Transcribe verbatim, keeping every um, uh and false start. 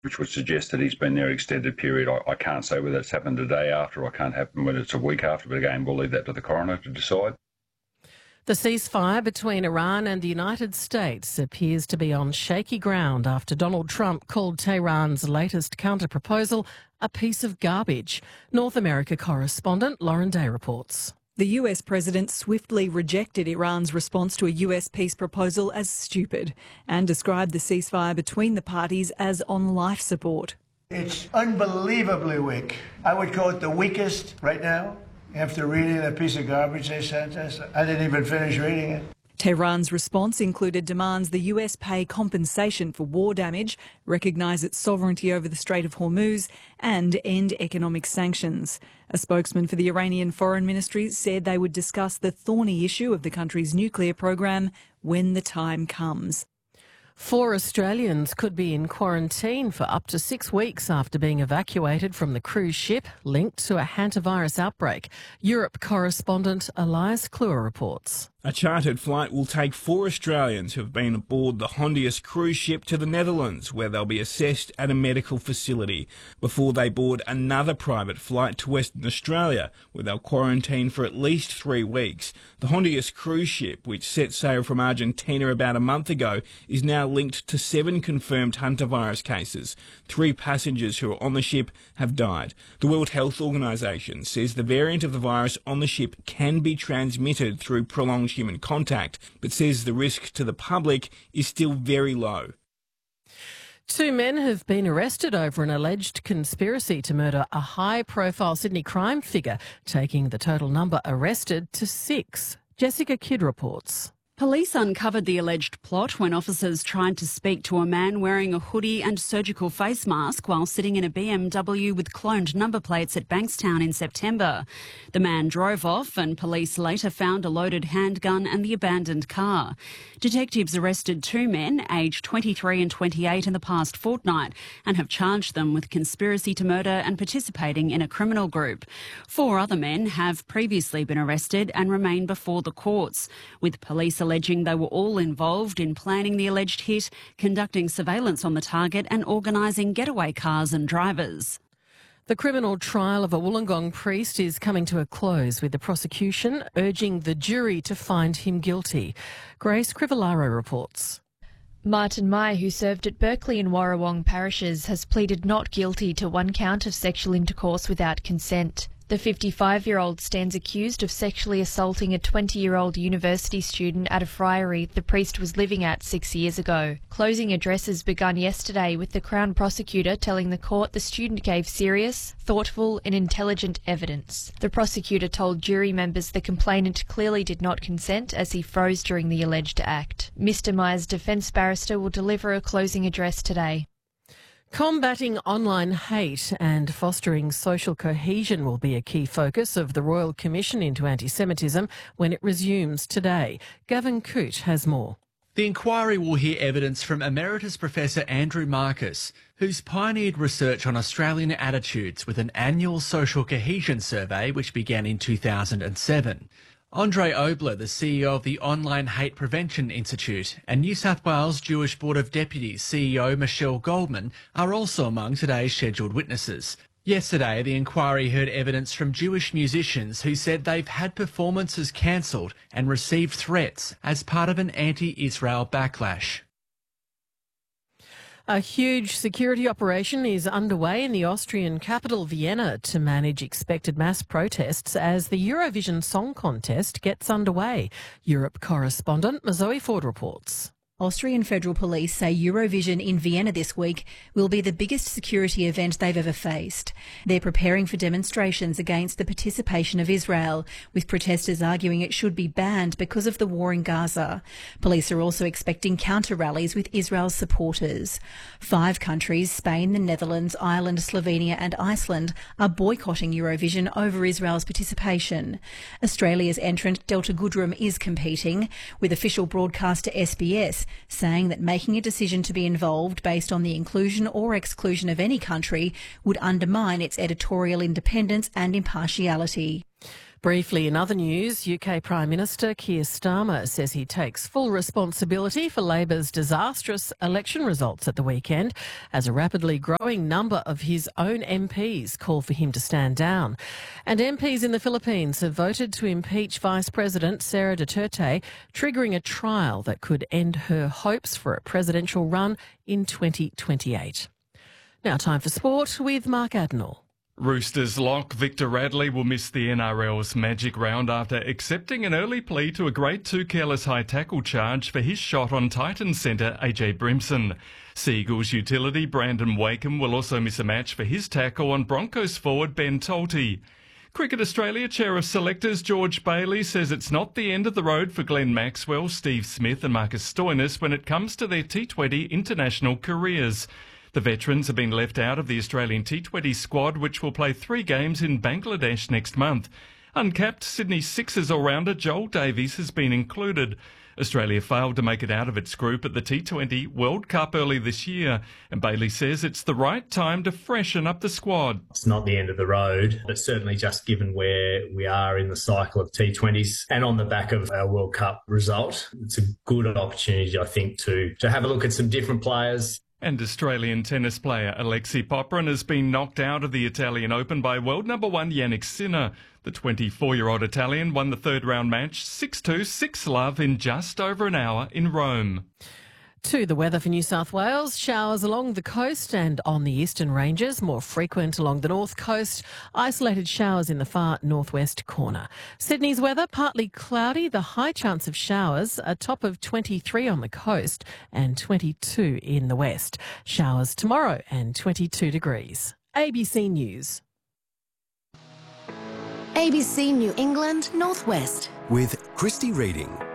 which would suggest that he's been there an extended period. I, I can't say whether it's happened a day after, or I can't happen whether it's a week after, but again, we'll leave that to the coroner to decide. The ceasefire between Iran and the United States appears to be on shaky ground after Donald Trump called Tehran's latest counter-proposal a piece of garbage. North America correspondent Lauren Day reports. The U S president swiftly rejected Iran's response to a U S peace proposal as stupid and described the ceasefire between the parties as on life support. It's unbelievably weak. I would call it the weakest right now. After reading that piece of garbage they sent us, I didn't even finish reading it. Tehran's response included demands the U S pay compensation for war damage, recognise its sovereignty over the Strait of Hormuz and end economic sanctions. A spokesman for the Iranian Foreign Ministry said they would discuss the thorny issue of the country's nuclear program when the time comes. Four Australians could be in quarantine for up to six weeks after being evacuated from the cruise ship linked to a hantavirus outbreak. Europe correspondent Elias Kluwer reports. A chartered flight will take four Australians who have been aboard the Hondius cruise ship to the Netherlands, where they'll be assessed at a medical facility before they board another private flight to Western Australia, where they'll quarantine for at least three weeks. The Hondius cruise ship, which set sail from Argentina about a month ago, is now linked to seven confirmed hantavirus cases. Three passengers who are on the ship have died. The World Health Organization says the variant of the virus on the ship can be transmitted through prolonged human contact, but says the risk to the public is still very low. Two men have been arrested over an alleged conspiracy to murder a high-profile Sydney crime figure, taking the total number arrested to six. Jessica Kidd reports. Police uncovered the alleged plot when officers tried to speak to a man wearing a hoodie and surgical face mask while sitting in a B M W with cloned number plates at Bankstown in September. The man drove off and police later found a loaded handgun and the abandoned car. Detectives arrested two men, aged twenty-three and twenty-eight, in the past fortnight and have charged them with conspiracy to murder and participating in a criminal group. Four other men have previously been arrested and remain before the courts, with police alleging they were all involved in planning the alleged hit, conducting surveillance on the target and organising getaway cars and drivers. The criminal trial of a Wollongong priest is coming to a close, with the prosecution urging the jury to find him guilty. Grace Crivellaro reports. Martin Mai, who served at Berkeley and Warrawong parishes, has pleaded not guilty to one count of sexual intercourse without consent. The fifty-five-year-old stands accused of sexually assaulting a twenty-year-old university student at a friary the priest was living at six years ago. Closing addresses begun yesterday, with the Crown prosecutor telling the court the student gave serious, thoughtful and intelligent evidence. The prosecutor told jury members the complainant clearly did not consent as he froze during the alleged act. Mister Meyer's defence barrister will deliver a closing address today. Combating online hate and fostering social cohesion will be a key focus of the Royal Commission into Anti-Semitism when it resumes today. Gavin Coote has more. The inquiry will hear evidence from Emeritus Professor Andrew Marcus, who's pioneered research on Australian attitudes with an annual social cohesion survey which began in two thousand seven. Andre Obler, the C E O of the Online Hate Prevention Institute, and New South Wales Jewish Board of Deputies C E O Michelle Goldman are also among today's scheduled witnesses. Yesterday, the inquiry heard evidence from Jewish musicians who said they've had performances cancelled and received threats as part of an anti-Israel backlash. A huge security operation is underway in the Austrian capital, Vienna, to manage expected mass protests as the Eurovision Song Contest gets underway. Europe correspondent Mazoe Ford reports. Austrian Federal Police say Eurovision in Vienna this week will be the biggest security event they've ever faced. They're preparing for demonstrations against the participation of Israel, with protesters arguing it should be banned because of the war in Gaza. Police are also expecting counter-rallies with Israel's supporters. Five countries, Spain, the Netherlands, Ireland, Slovenia and Iceland, are boycotting Eurovision over Israel's participation. Australia's entrant Delta Goodrem is competing, with official broadcaster S B S saying that making a decision to be involved based on the inclusion or exclusion of any country would undermine its editorial independence and impartiality. Briefly, in other news, U K Prime Minister Keir Starmer says he takes full responsibility for Labor's disastrous election results at the weekend, as a rapidly growing number of his own M Ps call for him to stand down. And M Ps in the Philippines have voted to impeach Vice President Sara Duterte, triggering a trial that could end her hopes for a presidential run in twenty twenty-eight. Now time for sport with Mark Adenall. Roosters lock Victor Radley will miss the N R L's Magic Round after accepting an early plea to a Grade two careless high tackle charge for his shot on Titans centre A J Brimson. Seagulls utility Brandon Wakeham will also miss a match for his tackle on Broncos forward Ben Tolte. Cricket Australia Chair of Selectors George Bailey says it's not the end of the road for Glenn Maxwell, Steve Smith and Marcus Stoinis when it comes to their T twenty international careers. The veterans have been left out of the Australian T twenty squad, which will play three games in Bangladesh next month. Uncapped Sydney Sixers all-rounder Joel Davies has been included. Australia failed to make it out of its group at the T twenty World Cup early this year, and Bailey says it's the right time to freshen up the squad. It's not the end of the road, but certainly just given where we are in the cycle of T twenties and on the back of our World Cup result, it's a good opportunity, I think, to, to have a look at some different players. And Australian tennis player Alexei Popyrin has been knocked out of the Italian Open by world number one Jannik Sinner. The twenty-four-year-old Italian won the third round match six two, six love in just over an hour in Rome. To the weather for New South Wales, showers along the coast and on the eastern ranges, more frequent along the north coast, isolated showers in the far northwest corner. Sydney's weather, partly cloudy, the high chance of showers, a top of twenty-three on the coast and twenty-two in the west. Showers tomorrow and twenty-two degrees. A B C News. A B C New England Northwest. With Christy Reading.